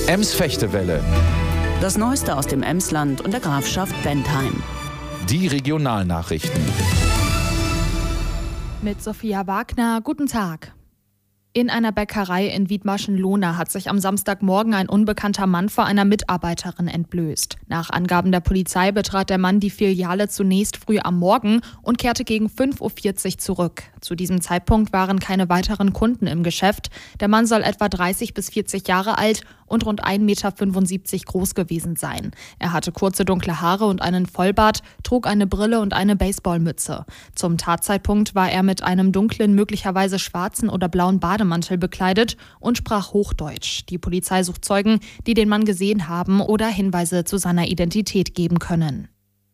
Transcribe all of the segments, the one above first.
Ems-Fechtewelle. Das Neueste aus dem Emsland und der Grafschaft Bentheim. Die Regionalnachrichten. Mit Sophia Wagner, guten Tag. In einer Bäckerei in Wiedmarschen-Lohna hat sich am Samstagmorgen ein unbekannter Mann vor einer Mitarbeiterin entblößt. Nach Angaben der Polizei betrat der Mann die Filiale zunächst früh am Morgen und kehrte gegen 5.40 Uhr zurück. Zu diesem Zeitpunkt waren keine weiteren Kunden im Geschäft. Der Mann soll etwa 30 bis 40 Jahre alt und rund 1,75 Meter groß gewesen sein. Er hatte kurze dunkle Haare und einen Vollbart, trug eine Brille und eine Baseballmütze. Zum Tatzeitpunkt war er mit einem dunklen, möglicherweise schwarzen oder blauen Bademantel bekleidet und sprach Hochdeutsch. Die Polizei sucht Zeugen, die den Mann gesehen haben oder Hinweise zu seiner Identität geben können.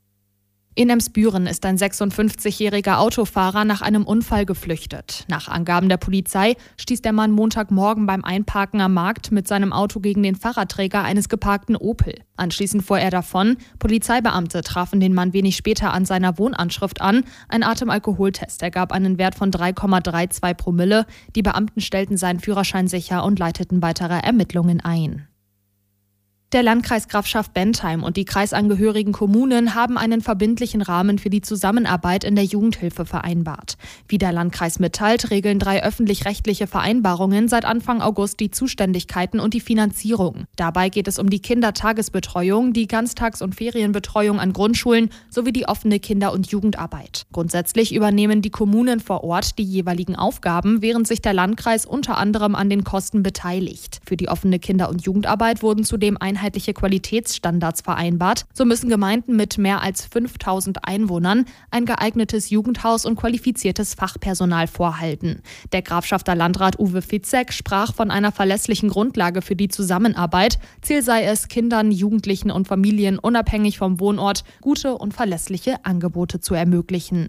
In Emsbüren ist ein 56-jähriger Autofahrer nach einem Unfall geflüchtet. Nach Angaben der Polizei stieß der Mann Montagmorgen beim Einparken am Markt mit seinem Auto gegen den Fahrradträger eines geparkten Opel. Anschließend fuhr er davon. Polizeibeamte trafen den Mann wenig später an seiner Wohnanschrift an. Ein Atemalkoholtest ergab einen Wert von 3,32 Promille. Die Beamten stellten seinen Führerschein sicher und leiteten weitere Ermittlungen ein. Der Landkreis Grafschaft Bentheim und die kreisangehörigen Kommunen haben einen verbindlichen Rahmen für die Zusammenarbeit in der Jugendhilfe vereinbart. Wie der Landkreis mitteilt, regeln 3 öffentlich-rechtliche Vereinbarungen seit Anfang August die Zuständigkeiten und die Finanzierung. Dabei geht es um die Kindertagesbetreuung, die Ganztags- und Ferienbetreuung an Grundschulen sowie die offene Kinder- und Jugendarbeit. Grundsätzlich übernehmen die Kommunen vor Ort die jeweiligen Aufgaben, während sich der Landkreis unter anderem an den Kosten beteiligt. Für die offene Kinder- und Jugendarbeit wurden zudem einheitliche Qualitätsstandards vereinbart. So müssen Gemeinden mit mehr als 5.000 Einwohnern ein geeignetes Jugendhaus und qualifiziertes Fachpersonal vorhalten. Der Grafschafter Landrat Uwe Fitzek sprach von einer verlässlichen Grundlage für die Zusammenarbeit. Ziel sei es, Kindern, Jugendlichen und Familien unabhängig vom Wohnort gute und verlässliche Angebote zu ermöglichen.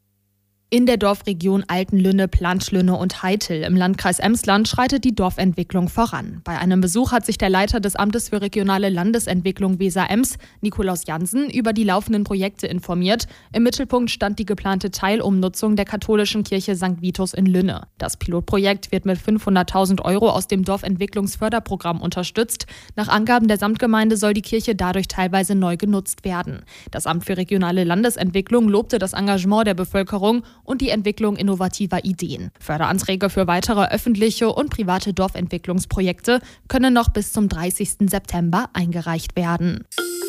In der Dorfregion Altenlünne, Planschlünne und Heitel im Landkreis Emsland schreitet die Dorfentwicklung voran. Bei einem Besuch hat sich der Leiter des Amtes für regionale Landesentwicklung Weser-Ems, Nikolaus Jansen, über die laufenden Projekte informiert. Im Mittelpunkt stand die geplante Teilumnutzung der katholischen Kirche St. Vitus in Lünne. Das Pilotprojekt wird mit 500.000 € aus dem Dorfentwicklungsförderprogramm unterstützt. Nach Angaben der Samtgemeinde soll die Kirche dadurch teilweise neu genutzt werden. Das Amt für regionale Landesentwicklung lobte das Engagement der Bevölkerung und die Entwicklung innovativer Ideen. Förderanträge für weitere öffentliche und private Dorfentwicklungsprojekte können noch bis zum 30. September eingereicht werden.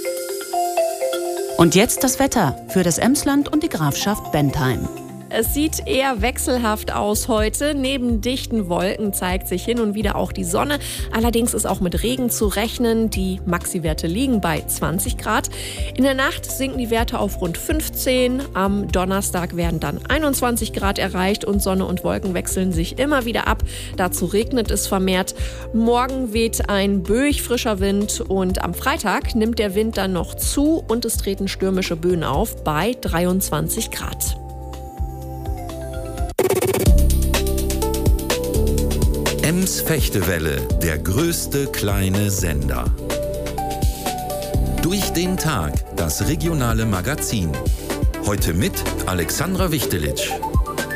Und jetzt das Wetter für das Emsland und die Grafschaft Bentheim. Es sieht eher wechselhaft aus heute. Neben dichten Wolken zeigt sich hin und wieder auch die Sonne. Allerdings ist auch mit Regen zu rechnen. Die Maxi-Werte liegen bei 20 Grad. In der Nacht sinken die Werte auf rund 15. Am Donnerstag werden dann 21 Grad erreicht und Sonne und Wolken wechseln sich immer wieder ab. Dazu regnet es vermehrt. Morgen weht ein böig frischer Wind und am Freitag nimmt der Wind dann noch zu und es treten stürmische Böen auf bei 23 Grad. Ems-Fechtewelle, der größte kleine Sender. Durch den Tag, das regionale Magazin. Heute mit Alexandra Wichtelitsch.